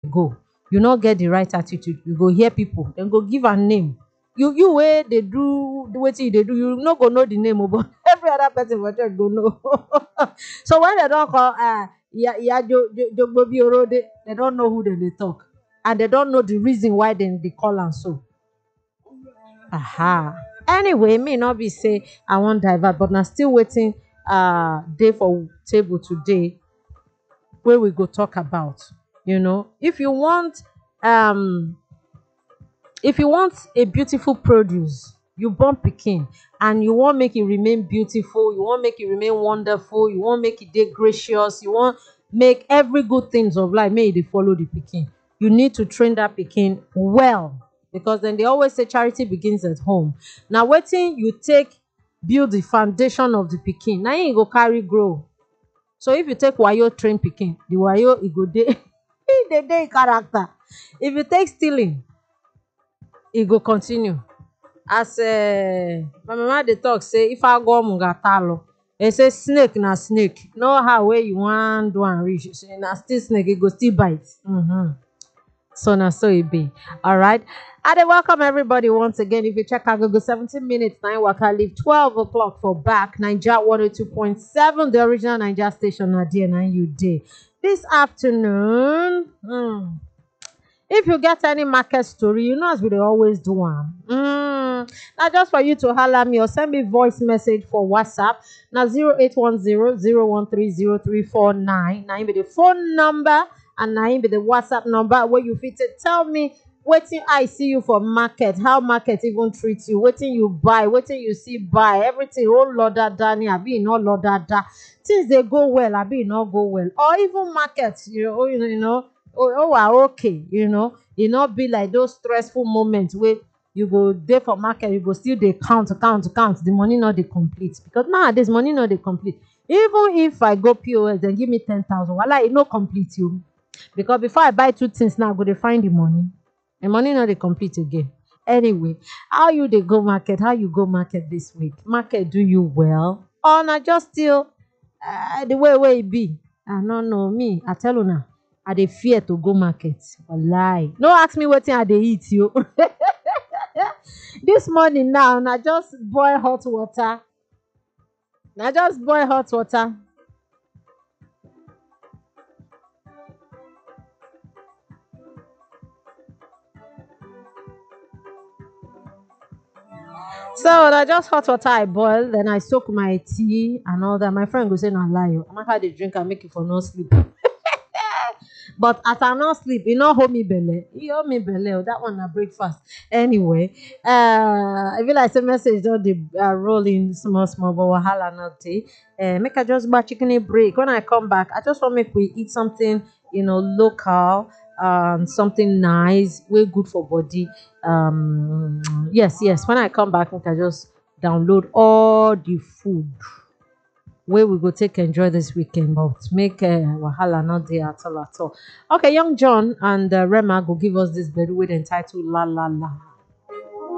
go. You not get the right attitude, you go hear people, then go give a name. You where they do the way they do, you not go know the name, but every other person for church go know. So when they don't call they don't know who they talk, and they don't know the reason why they call and so. Aha. Anyway, may not be say I won't divert, but now still waiting day for table today where we go talk about. Um if you want a beautiful produce, you born pikin, and you want make it remain beautiful, you want make it remain wonderful, you want make it dey gracious, you want make every good things of life make e dey follow the pikin. You need to train that pikin well, because then they always say charity begins at home. Now wetin you take build the foundation of the pikin, na im e go carry grow. So if you take wayo train pikin, the wayo e go dey e dey character. If you take stealing, e go continue. As my mama dey talk say if I go mungatalo, they say snake na snake, know how wey you wan do am reach, say na still snake, e go still bite. So na so e be. All right. I dey welcome everybody once again. If you check out Google, 17 minutes, 9 waka leave 12 o'clock for back. Naija 102.7, the original Naija station, na there na you dey. This afternoon, if you get any market story, you know as we dey always do am. Now just for you to holler me or send me voice message for WhatsApp. Now 0810-013-0349. Now be the phone number, and now be the WhatsApp number where you fit to tell me wetin I see you for market, how market even treat you, wetin you buy, wetin you see buy, everything all loader Danny, abi no loader da. Things they go well, abi not go well, or even market, okay, it not be like those stressful moments where you go there for market, you go still they count, the money not they complete, because nowadays money not they complete. Even if I go POS, then give me 10,000, voila, it no complete you, because before I buy two things now, I go to find the money. The money not they complete again. Anyway, how you they go market? How you go market this week? Market do you well, or not just still the way it be? No, me. I tell you now, I dey fear to go market. Wallahi. No ask me wetin I dey eat you. This morning now, na just boil hot water. So na just hot water I boil, then I soak my tea and all that. My friend go say na lie o. Amaka dey drink and make it for no sleep. But as I not sleep, e no hold me belle. E hold me belle. That one na breakfast. Anyway, I feel like say message don dey roll in small, but wahala not dey. Make I just buy chicken a break. When I come back, I just want make we eat something, local, something nice, way good for body. Yes. When I come back, I just download all the food where we go take enjoy this weekend, but make wahala not there at all. Okay, Young John and Rema go give us this bed with entitled La La La.